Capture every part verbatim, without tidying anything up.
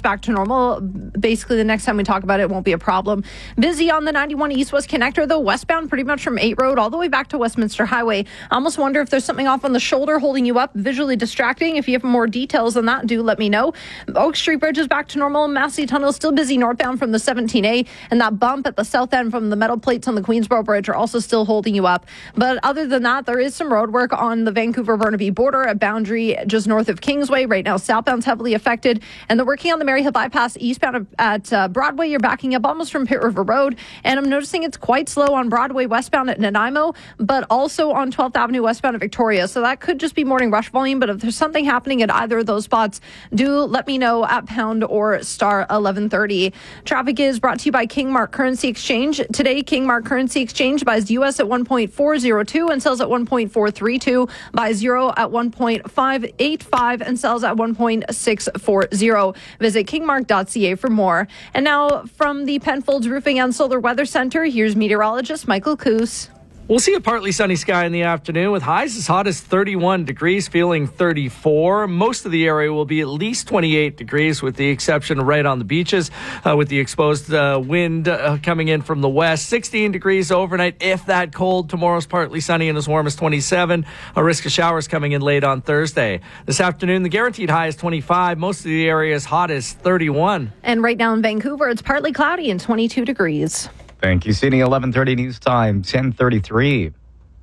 almost back to normal. Basically, the next time we talk about it, it won't be a problem. Busy on the ninety-one East-West Connector, though, westbound pretty much from eight Road all the way back to Westminster Highway. I almost wonder if there's something off on the shoulder holding you up, visually distracting. If you have more details on that, do let me know. Oak Street Bridge is back to normal. Massey Tunnel still busy northbound from the seventeen A, and that bump at the south end from the metal plates on the Queensboro Bridge are also still holding you up. But other than that, there is some road work on the Vancouver-Burnaby border at Boundary just north of Kingsway. Right now, southbound's heavily affected, and they're working on the Maryhill bypass eastbound at uh, Broadway. You're backing up almost from Pitt River Road, and I'm noticing it's quite slow on Broadway westbound at Nanaimo, but also on twelfth Avenue westbound at Victoria. So that could just be morning rush volume, but if there's something happening at either of those spots, do let me know at pound or star eleven thirty. Traffic is brought to you by Kingmark Currency Exchange. Today, Kingmark Currency Exchange buys U S at one point four zero two and sells at one point four three two, buys euro at one point five eight five and sells at one point six four zero. Visit kingmark dot c a for more. And now from the Penfolds Roofing and Solar Weather Center, here's meteorologist Michael Coos. We'll see a partly sunny sky in the afternoon with highs as hot as thirty-one degrees, feeling thirty-four. Most of the area will be at least twenty-eight degrees, with the exception right on the beaches, uh, with the exposed uh, wind uh, coming in from the west. sixteen degrees overnight, if that cold. Tomorrow's partly sunny and as warm as twenty-seven. A risk of showers coming in late on Thursday. This afternoon, the guaranteed high is twenty-five. Most of the area is hot as thirty-one. And right now in Vancouver, it's partly cloudy and twenty-two degrees. Thank you, Sydney. eleven thirty news time, ten thirty-three.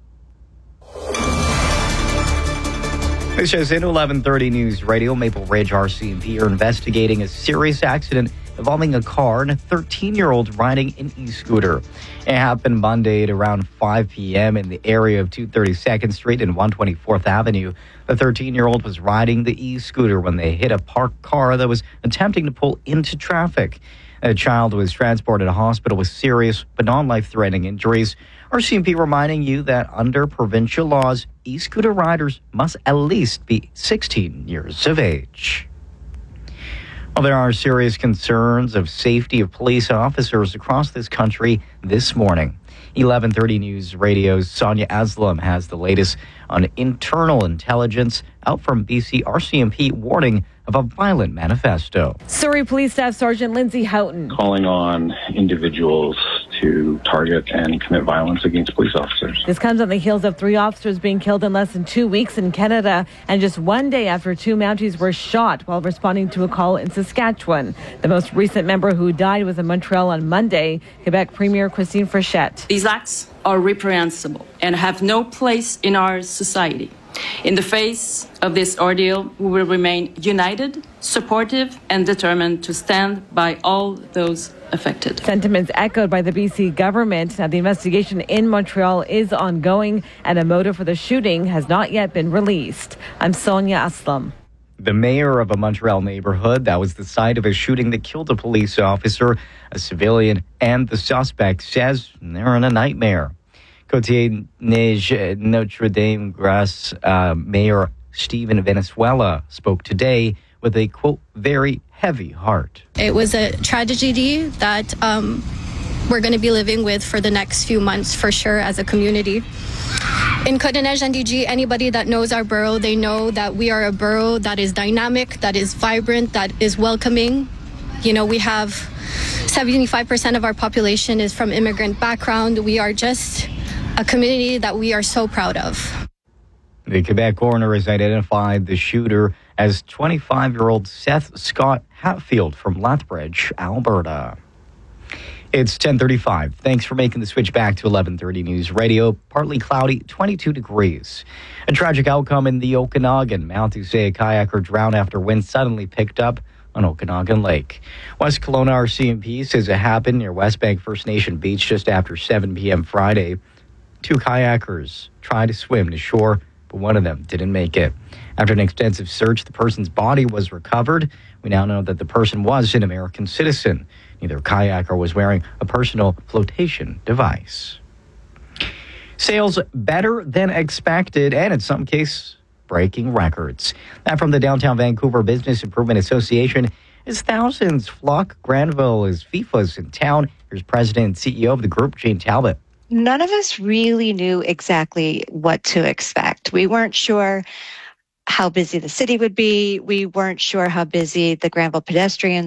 This is in eleven thirty News Radio. Maple Ridge R C M P are investigating a serious accident involving a car and a thirteen-year-old riding an e-scooter. It happened Monday at around five p.m. in the area of two thirty-second Street and one twenty-fourth Avenue. The thirteen-year-old was riding the e-scooter when they hit a parked car that was attempting to pull into traffic. A child was transported to hospital with serious but non-life-threatening injuries. R C M P reminding you that under provincial laws, e-scooter riders must at least be sixteen years of age. Well, there are serious concerns of safety of police officers across this country this morning. eleven thirty News Radio's Sonia Aslam has the latest on internal intelligence out from B C R C M P warning of a violent manifesto. Surrey Police Staff Sergeant Lindsay Houghton. Calling on individuals to target and commit violence against police officers. This comes on the heels of three officers being killed in less than two weeks in Canada, and just one day after two Mounties were shot while responding to a call in Saskatchewan. The most recent member who died was in Montreal on Monday. Quebec Premier Christine Frechette. These acts are reprehensible and have no place in our society. In the face of this ordeal, we will remain united, supportive, and determined to stand by all those affected. Sentiments echoed by the B C government. Now, the investigation in Montreal is ongoing, and a motive for the shooting has not yet been released. I'm Sonia Aslam. The mayor of a Montreal neighborhood that was the site of a shooting that killed a police officer, a civilian, and the suspect says they're in a nightmare. Côte-Neige Notre Dame Grasse uh, Mayor Stephen Venezuela spoke today with a, quote, very heavy heart. It was a tragedy that um, we're going to be living with for the next few months for sure as a community. In Côte-Neige N D G, anybody that knows our borough, they know that we are a borough that is dynamic, that is vibrant, that is welcoming. You know, we have seventy-five percent of our population is from immigrant background. We are just a community that we are so proud of. The Quebec coroner has identified the shooter as twenty-five-year-old Seth Scott Hatfield from Lethbridge, Alberta. It's ten thirty-five. Thanks for making the switch back to eleven thirty News Radio. Partly cloudy, twenty-two degrees. A tragic outcome in the Okanagan. Mounties say a kayaker drowned after wind suddenly picked up on Okanagan Lake. West Kelowna R C M P says it happened near West Bank First Nation Beach just after seven p.m. Friday. Two kayakers tried to swim to shore, but one of them didn't make it. After an extensive search, the person's body was recovered. We now know that the person was an American citizen. Neither kayaker was wearing a personal flotation device. Sales better than expected, and in some cases, breaking records. That from the Downtown Vancouver Business Improvement Association. As thousands flock Granville as FIFA's in town. Here's President and C E O of the group, Jane Talbot. None of us really knew exactly what to expect. We weren't sure how busy the city would be. We weren't sure how busy the Granville pedestrians